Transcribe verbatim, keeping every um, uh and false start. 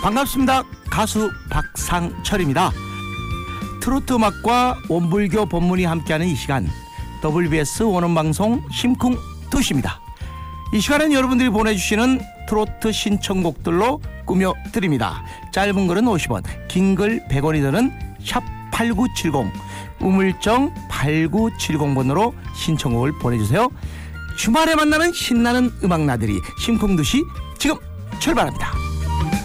반갑습니다. 가수 박상철입니다. 트로트 음악과 원불교 법문이 함께하는 이 시간, 더블유비에스 원음방송 심쿵 투시입니다. 이 시간은 여러분들이 보내주시는 트로트 신청곡들로 꾸며드립니다. 짧은 글은 오십 원, 긴 글 백 원이 드는 샵 팔구칠공, 우물정 팔구칠공 번으로 신청곡을 보내주세요. 주말에 만나는 신나는 음악 나들이 심쿵 투시 지금 출발합니다.